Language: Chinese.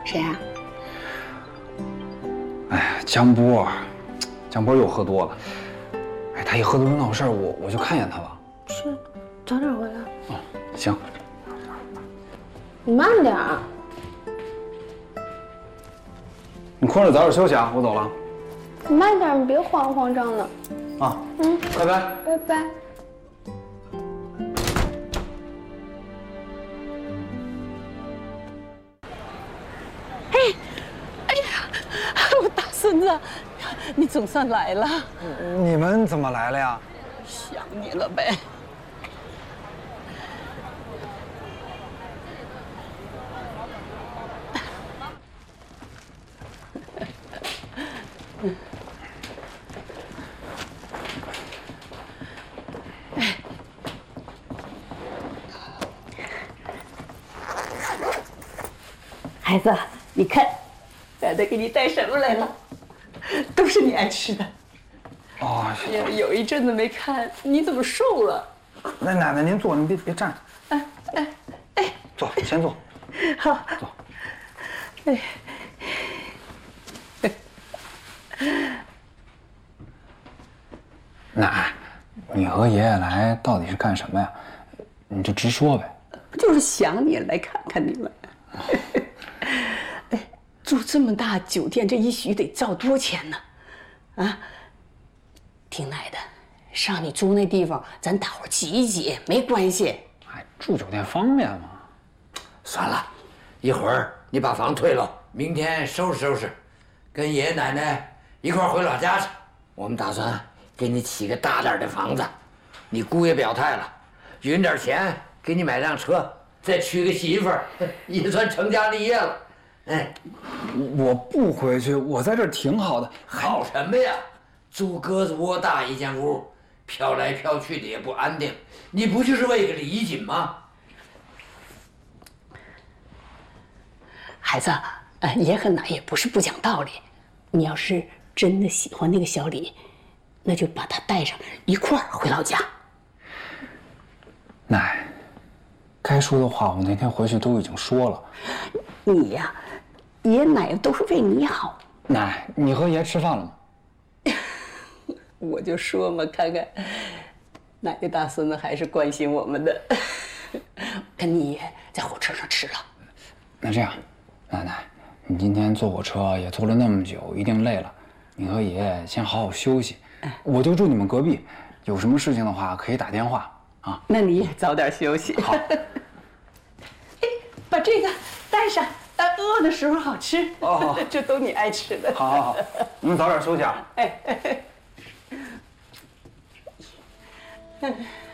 谁啊？ 哎呀，江波又喝多了。哎，他一喝多就闹事儿，我就看见他了。 是，早点回来。 哦，行。 你慢点儿。 你困了早点休息啊，我走了。 你慢点，你别慌慌张的。 啊，拜拜。 拜拜。 我大孙子，你总算来了。 你们怎么来了呀？ 想你了呗。孩子，你看，奶奶给你带什么来了？都是你爱吃的。 哦， 有一阵子没看，你怎么瘦了？ 那奶奶您坐，您别站着。坐，先坐。 好， 坐。奶，你和爷爷来到底是干什么呀？你就直说呗。 就是想你来看看你们。住这么大酒店，这一宿得交多少钱呢？啊，听奶的，上你住那地方，咱大伙挤一挤没关系。 哎，住酒店方便吗？ 算了，一会儿你把房退了，明天收拾收拾，跟爷爷奶奶一块儿回老家去。我们打算给你起个大点的房子，你姑爷表态了，匀点钱给你买辆车，再娶个媳妇儿，也算成家立业了。哎， 我不回去，我在这儿挺好的。 好什么呀？住鸽子窝大一间屋，飘来飘去的也不安定，你不就是为个礼锦吗？ 孩子，爷和奶也不是不讲道理。你要是真的喜欢那个小李，那就把他带上，一块儿回老家。 奶，该说的话我那天回去都已经说了。 你呀，爷奶都是为你好。 奶，你和爷吃饭了吗？ 我就说嘛，看看奶奶大孙子还是关心我们的。跟你爷在火车上吃了。 那这样，奶奶，你今天坐火车也坐了那么久，一定累了，你和爷爷先好好休息。我就住你们隔壁，有什么事情的话可以打电话啊。 那你也早点休息。 好。 把这个带上，饿的时候好吃。 哦， 这都你爱吃的。 好，好，好，你们早点休息啊。 哎。